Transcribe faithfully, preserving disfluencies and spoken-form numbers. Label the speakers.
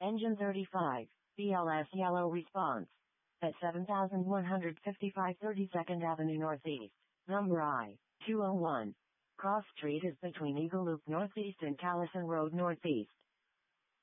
Speaker 1: Engine thirty-five, B L S yellow response. At seven thousand one hundred fifty-five thirty-second Avenue Northeast, number I, two oh one. Cross Street is between Eagle Loop Northeast and Callison Road Northeast.